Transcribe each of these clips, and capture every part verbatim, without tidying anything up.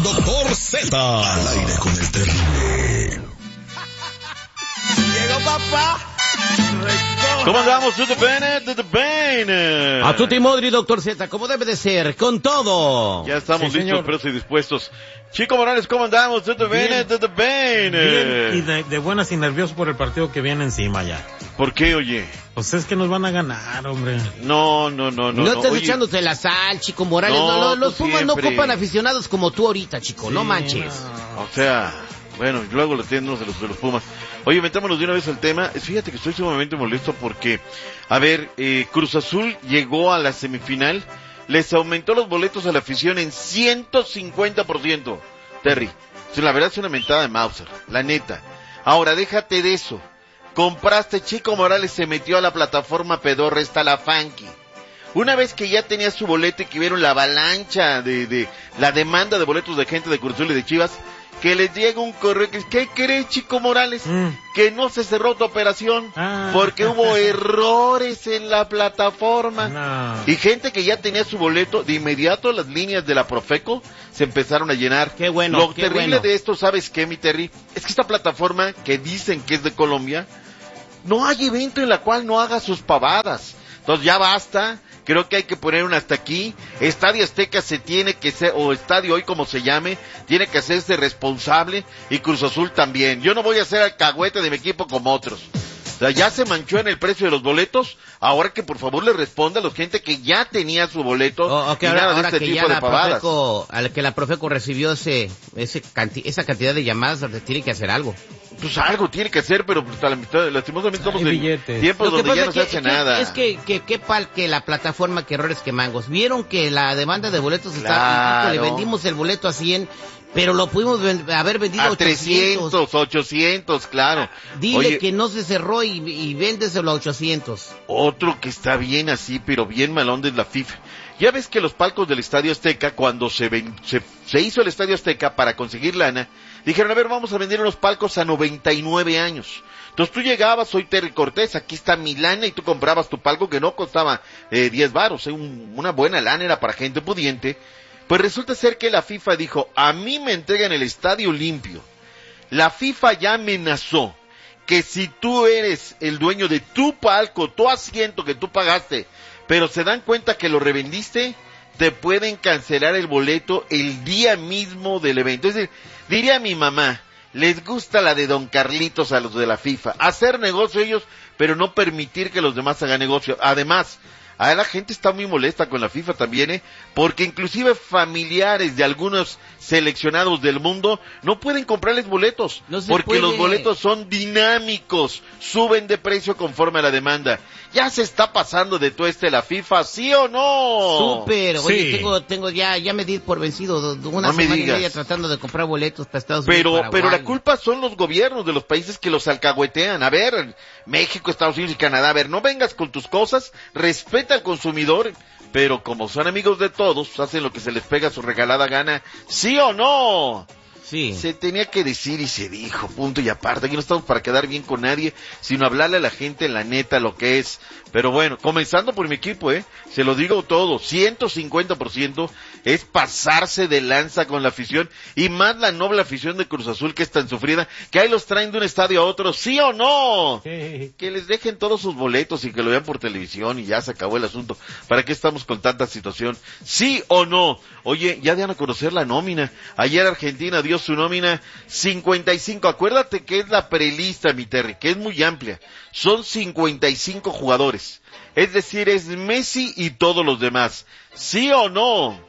doctor Z. Al aire con el terrible. Llegó papá. ¿Cómo andamos? ¿Todo bien? ¿Todo bien? A tutti modri, doctor Z, como debe de ser, con todo. Ya estamos Sí, listos, presos y dispuestos. Chico Morales, ¿cómo andamos? ¿Todo bien? Bien. ¿Todo bien? Bien, y de, de buenas y nervioso por el partido que viene encima ya. ¿Por qué, oye? Pues es que nos van a ganar, hombre. No, no, no, no. No, no estás oye, echándote la sal, Chico Morales. No, No, no, los tú Pumas no siempre. ocupan aficionados como tú ahorita, chico. no Sí, manches. no. O sea, bueno, luego lo tenemos de los, de los Pumas. Oye, metámonos de una vez al tema. Fíjate que estoy sumamente molesto porque, a ver, eh, Cruz Azul llegó a la semifinal, les aumentó los boletos a la afición en ciento cincuenta por ciento. Terry, sí, la verdad es una mentada de Mauser, la neta. Ahora, déjate de eso. Compraste, Chico Morales se metió a la plataforma pedorra, está la Funky. Una vez que ya tenía su boleto y que vieron la avalancha de, de la demanda de boletos de gente de Cruz Azul y de Chivas, que les llega un correo que ¿qué crees, Chico Morales? Mm. Que no se cerró tu operación Ah. porque hubo errores en la plataforma. No. Y gente que ya tenía su boleto, de inmediato las líneas de la Profeco se empezaron a llenar. Qué bueno, Lo qué terrible bueno. de esto, ¿sabes qué, mi Terry? Es que esta plataforma que dicen que es de Colombia, no hay evento en la cual no haga sus pavadas. Entonces ya basta. Creo que hay que poner un hasta aquí. Estadio Azteca se tiene que ser, o Estadio Hoy como se llame, tiene que hacerse responsable, y Cruz Azul también. Yo no voy a hacer alcahuete de mi equipo como otros. O sea, ya se manchó en el precio de los boletos, ahora que por favor le responda a la gente que ya tenía su boleto. O, o que y ahora, nada de ahora este que tipo ya de la pavadas. Profeco, al que la Profeco recibió ese, ese canti, esa cantidad de llamadas, tiene que hacer algo. Pues algo tiene que hacer, pero pues, a la mitad, lastimosamente estamos Hay en billetes. tiempos Lo que donde ya pasa no se que- hace que- nada. Es que, que, qué pal que la plataforma, que errores, que mangos. Vieron que la demanda de boletos Claro. estaba, le vendimos el boleto a cien, pero lo pudimos ven- haber vendido a A ochocientos. trescientos, ochocientos, claro. Dile Oye, que no se cerró y, y véndeselo a ochocientos. otro que está bien así, pero bien malón de la FIFA. Ya ves que los palcos del Estadio Azteca, cuando se, ven, se, se hizo el Estadio Azteca para conseguir lana, dijeron, a ver, vamos a vender unos palcos a noventa y nueve años. Entonces tú llegabas, soy Terry Cortés, aquí está mi lana, y tú comprabas tu palco que no costaba eh, diez varos, eh, un, una buena lana, era para gente pudiente. Pues resulta ser que la FIFA dijo, a mí me entregan el estadio limpio. La FIFA ya amenazó que si tú eres el dueño de tu palco, tu asiento que tú pagaste, pero se dan cuenta que lo revendiste, te pueden cancelar el boleto el día mismo del evento. Es decir, diría mi mamá, les gusta la de Don Carlitos a los de la FIFA, hacer negocio ellos, pero no permitir que los demás hagan negocio. Además, a la gente está muy molesta con la FIFA también, ¿eh? Porque inclusive familiares de algunos seleccionados del mundo no pueden comprarles boletos, No se porque puede. los boletos son dinámicos, suben de precio conforme a la demanda. ¿Ya se está pasando de tueste la FIFA, sí o no? Súper, oye, Sí. tengo, tengo ya, ya me di por vencido, de una No me semana y digas. media tratando de comprar boletos para Estados Pero, Unidos. pero la Paraguay. culpa son los gobiernos de los países que los alcahuetean. A ver, México, Estados Unidos y Canadá, a ver, no vengas con tus cosas, respeta al consumidor, pero como son amigos de todos, hacen lo que se les pega a su regalada gana, ¿sí o no? Sí. Se tenía que decir y se dijo, punto y aparte. Aquí no estamos para quedar bien con nadie, sino hablarle a la gente la neta lo que es. Pero bueno, comenzando por mi equipo, eh, se lo digo todo, ciento cincuenta por ciento es pasarse de lanza con la afición, y más la noble afición de Cruz Azul, que es tan sufrida, que ahí los traen de un estadio a otro, ¿sí o no? Sí. Que les dejen todos sus boletos y que lo vean por televisión y ya se acabó el asunto. ¿Para qué estamos con tanta situación? ¿Sí o no? Oye, ya dan a conocer la nómina. Ayer Argentina dio su nómina cincuenta y cinco. Acuérdate que es la prelista, mi Terry, que es muy amplia. Son cincuenta y cinco jugadores. Es decir, es Messi y todos los demás. ¿Sí o no?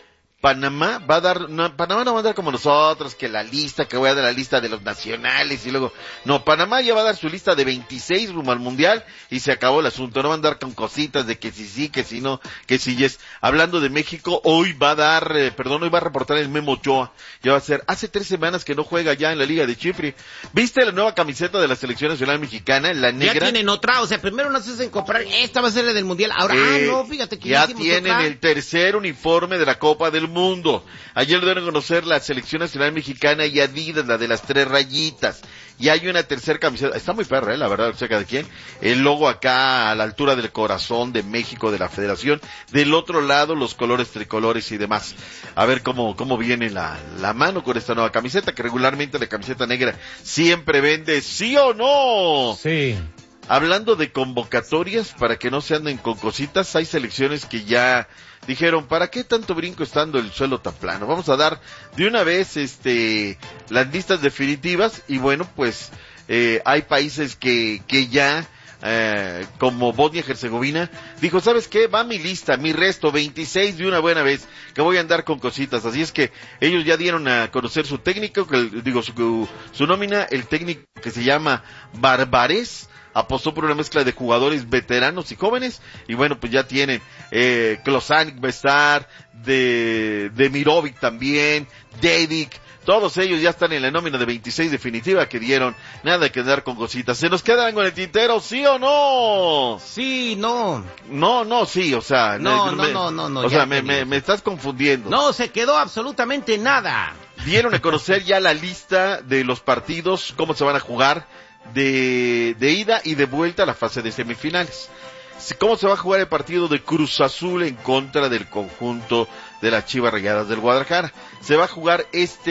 Panamá va a dar, no, Panamá no va a dar como nosotros, que la lista, que voy a dar la lista de los nacionales y luego, no, Panamá ya va a dar su lista de veintiséis rumbo al mundial y se acabó el asunto. No va a andar con cositas de que si sí, que si no, que si yes. Hablando de México, hoy va a dar, eh, perdón, hoy va a reportar el Memo Ochoa. Ya va a ser, hace tres semanas que no juega ya en la Liga de Chipre. ¿Viste la nueva camiseta de la Selección Nacional Mexicana, la Ya negra? tienen otra, o sea, primero nos hacen comprar, esta va a ser la del mundial, ahora, ah, Eh, no, fíjate que ya hicimos tienen otra. el tercer uniforme de la Copa del Mundo. Ayer lo dieron a conocer la Selección Nacional Mexicana y Adidas, la de las tres rayitas. y hay una tercera camiseta, está muy perra, eh, la verdad, no sé de quién, el logo acá a la altura del corazón de México, de la Federación, del otro lado los colores tricolores y demás. A ver cómo, cómo viene la, la mano con esta nueva camiseta, que regularmente la camiseta negra siempre vende, ¿sí o no? Sí. Hablando de convocatorias, para que no se anden con cositas, hay selecciones que ya dijeron, ¿para qué tanto brinco estando el suelo tan plano? Vamos a dar de una vez este las listas definitivas, y bueno, pues eh, hay países que, que ya, eh, como Bosnia-Herzegovina, dijo, ¿sabes qué? Va mi lista, mi resto, veintiséis de una buena vez, que voy a andar con cositas. Así es que ellos ya dieron a conocer su técnico, que, digo, su, su nómina, el técnico que se llama Barbarés, apostó por una mezcla de jugadores veteranos y jóvenes, y bueno, pues ya tienen, eh, Klosanic va a estar, de, de Mirovic también, Dedic, todos ellos ya están en la nómina de veintiséis definitiva que dieron, nada que andar con cositas. ¿Se nos quedan con el tintero, sí o no? Sí, no. No, no, sí, o sea. No, me, no, no, no, no. O sea, me, me, me estás confundiendo. No, se quedó absolutamente nada. Dieron a conocer ya la lista de los partidos, cómo se van a jugar, de, de ida y de vuelta a la fase de semifinales. ¿Cómo se va a jugar el partido de Cruz Azul en contra del conjunto de las Chivas Rayadas del Guadalajara? Se va a jugar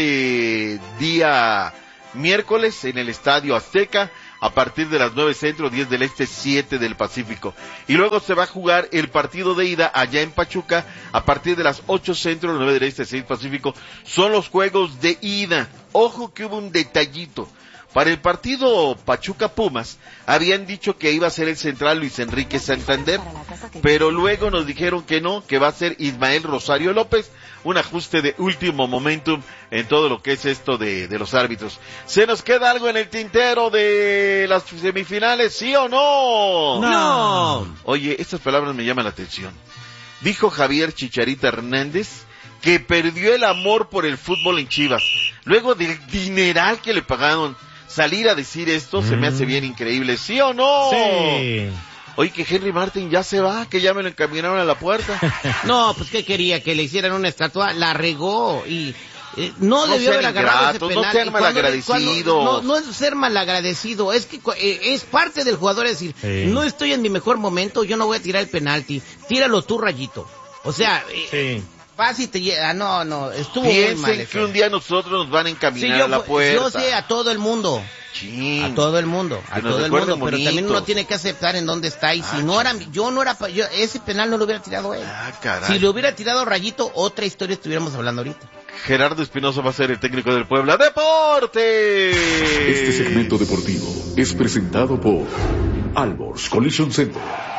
este día miércoles en el Estadio Azteca a partir de las nueve centro, diez del este, siete del Pacífico. Y luego se va a jugar el partido de ida allá en Pachuca a partir de las ocho centro, nueve del este, seis Pacífico. Son los juegos de ida. Ojo que hubo un detallito. Para el partido Pachuca-Pumas, habían dicho que iba a ser el central Luis Enrique Santander, pero luego nos dijeron que no, que va a ser Ismael Rosario López, un ajuste de último momentum en todo lo que es esto de, de los árbitros. ¿Se nos queda algo en el tintero de las semifinales, sí o no? No. Oye, estas palabras me llaman la atención. Dijo Javier Chicharito Hernández que perdió el amor por el fútbol en Chivas, luego del dineral que le pagaron. Salir a decir esto mm. se me hace bien increíble, ¿sí o no? Sí. Oye, que Henry Martin ya se va, que ya me lo encaminaron a la puerta. No, pues ¿qué quería? Que le hicieran una estatua, la regó y eh, no, no debió haber agarrado ese penal. No ser malagradecido. No, no es ser malagradecido, es que eh, es parte del jugador decir, sí. No estoy en mi mejor momento, yo no voy a tirar el penalti, tíralo tú, Rayito. O sea, eh, sí. Vas y te llega, no, no, estuvo Piensen muy mal eso. Que un día nosotros nos van a encaminar sí, yo, a la puerta. Yo sé, a todo el mundo. Chin. A todo el mundo, a todo el mundo, bonitos. Pero también uno tiene que aceptar en dónde está, y ah, si no era, yo no era, yo, ese penal no lo hubiera tirado él. Ah, caray. Si lo hubiera tirado Rayito, otra historia estuviéramos hablando ahorita. Gerardo Espinosa va a ser el técnico del Puebla. ¡Deporte! Este segmento deportivo es presentado por Alborz Collision Center.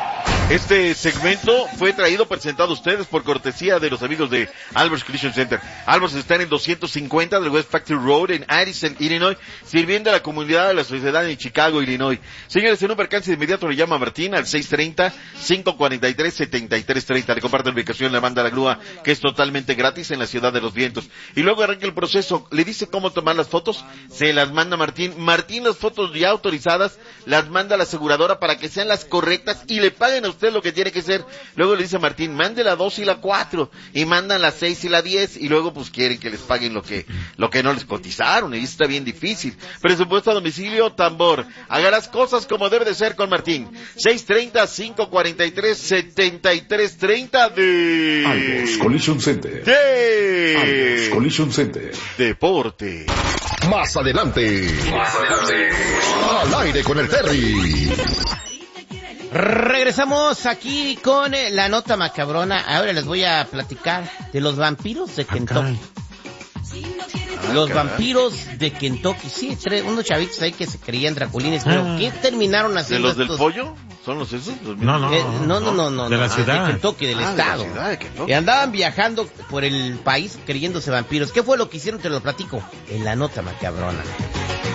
Este segmento fue traído, presentado a ustedes por cortesía de los amigos de Alborz Collision Center. Alborz está en el doscientos cincuenta del West Factory Road en Addison, Illinois, sirviendo a la comunidad de la sociedad en Chicago, Illinois. Señores, en un percance de inmediato le llama a Martín al seis treinta, cinco cuarenta y tres, setenta y tres treinta. Le comparte la ubicación, le manda la grúa, que es totalmente gratis en la Ciudad de los Vientos. Y luego arranca el proceso, le dice cómo tomar las fotos, se las manda Martín. Martín, las fotos ya autorizadas, las manda a la aseguradora para que sean las correctas y le paguen a usted lo que tiene que ser. Luego le dice Martín, mande la dos y la cuatro, y mandan la seis y la diez, y luego pues quieren que les paguen lo que lo que no les cotizaron, y eso está bien difícil. Presupuesto a domicilio, tambor. Haga las cosas como debe de ser con Martín. seis treinta, cinco cuarenta y tres, setenta y tres treinta de Alborz Collision Center. De Alborz Collision Center. Deporte. Más adelante. Más adelante. Al aire con el Terry. Regresamos aquí con eh, la nota macabrona. Ahora les voy a platicar de los vampiros de Kentucky. Ah, los caray. vampiros de Kentucky. Sí, tres, unos chavitos ahí que se creían draculines, pero Ah. ¿qué terminaron ¿De haciendo los del estos? pollo? ¿Son los esos? Los No, no. Eh, no, no, no, no. De la no, ciudad. De Kentucky, del Ah, de la estado. ciudad de Kentucky. Y andaban viajando por el país creyéndose vampiros. ¿Qué fue lo que hicieron? Te lo platico en la nota macabrona.